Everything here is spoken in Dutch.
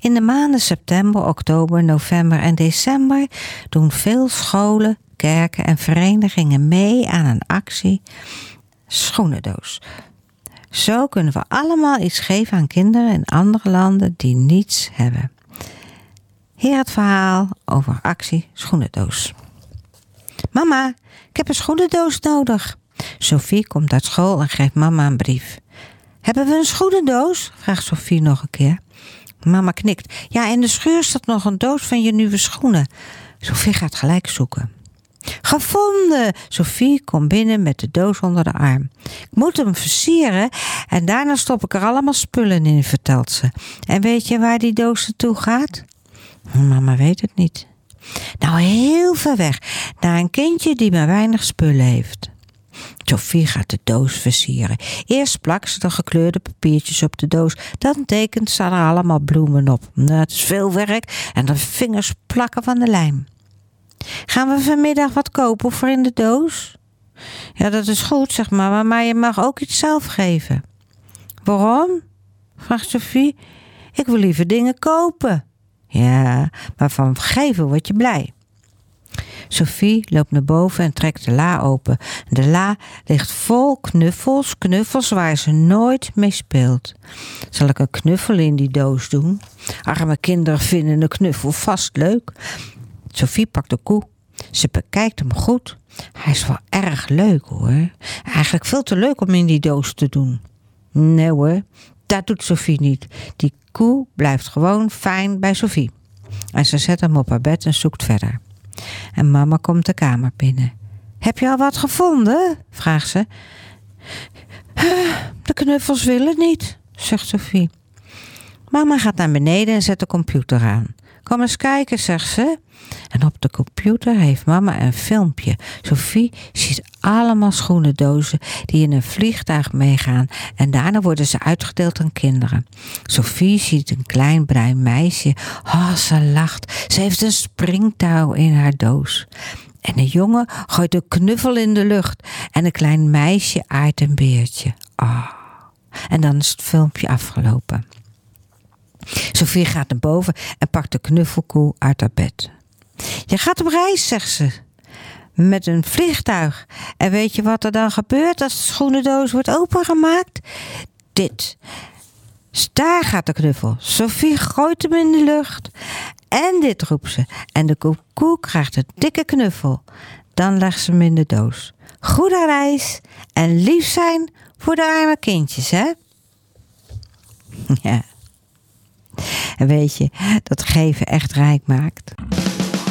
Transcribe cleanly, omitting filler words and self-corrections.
In de maanden september, oktober, november en december doen veel scholen, kerken en verenigingen mee aan een actie Schoenendoos. Zo kunnen we allemaal iets geven aan kinderen in andere landen die niets hebben. Hier het verhaal over actie Schoenendoos. Mama, ik heb een schoenendoos nodig. Sophie komt uit school en geeft mama een brief. Hebben we een schoenendoos? Vraagt Sophie nog een keer. Mama knikt. Ja, in de schuur staat nog een doos van je nieuwe schoenen. Sophie gaat gelijk zoeken. Gevonden! Sophie komt binnen met de doos onder de arm. Ik moet hem versieren en daarna stop ik er allemaal spullen in, vertelt ze. En weet je waar die doos naartoe gaat? Mama weet het niet. Nou, heel ver weg, naar een kindje die maar weinig spullen heeft. Sophie gaat de doos versieren. Eerst plakt ze de gekleurde papiertjes op de doos. Dan tekent ze er allemaal bloemen op. Nou, het is veel werk en de vingers plakken van de lijm. Gaan we vanmiddag wat kopen voor in de doos? Ja, dat is goed, zegt mama, maar je mag ook iets zelf geven. Waarom? Vraagt Sophie. Ik wil liever dingen kopen. Ja, maar van geven word je blij. Sophie loopt naar boven en trekt de la open. De la ligt vol knuffels waar ze nooit mee speelt. Zal ik een knuffel in die doos doen? Arme kinderen vinden een knuffel vast leuk. Sophie pakt de koe. Ze bekijkt hem goed. Hij is wel erg leuk hoor. Eigenlijk veel te leuk om in die doos te doen. Nee hoor, dat doet Sophie niet. Die koe blijft gewoon fijn bij Sophie. En ze zet hem op haar bed en zoekt verder. En mama komt de kamer binnen. Heb je al wat gevonden? Vraagt ze. De knuffels willen niet, zegt Sophie. Mama gaat naar beneden en zet de computer aan. Kom eens kijken, zegt ze. En op de computer heeft mama een filmpje. Sophie ziet allemaal schoenendozen die in een vliegtuig meegaan. En daarna worden ze uitgedeeld aan kinderen. Sophie ziet een klein bruin meisje. Oh, ze lacht. Ze heeft een springtouw in haar doos. En een jongen gooit een knuffel in de lucht. En een klein meisje aait een beertje. Oh. En dan is het filmpje afgelopen. Sophie gaat naar boven en pakt de knuffelkoe uit haar bed. Je gaat op reis, zegt ze, met een vliegtuig. En weet je wat er dan gebeurt als de schoenendoos wordt opengemaakt? Dit. Daar gaat de knuffel. Sophie gooit hem in de lucht. En dit roept ze. En de koe krijgt een dikke knuffel. Dan legt ze hem in de doos. Goede reis en lief zijn voor de arme kindjes, hè? Ja. En weet je, dat geven echt rijk maakt.